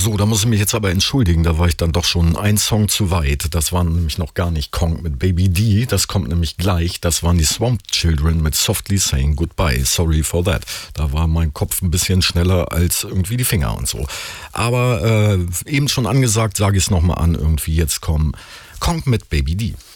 So, da muss ich mich jetzt aber entschuldigen, da war ich dann doch schon ein Song zu weit. Das war nämlich noch gar nicht Kong mit Baby D, das kommt nämlich gleich. Das waren die Swamp Children mit Softly Saying Goodbye, Sorry for That. Da war mein Kopf ein bisschen schneller als irgendwie die Finger und so. Aber eben schon angesagt, sage ich es nochmal an, irgendwie jetzt kommen Kong mit Baby D.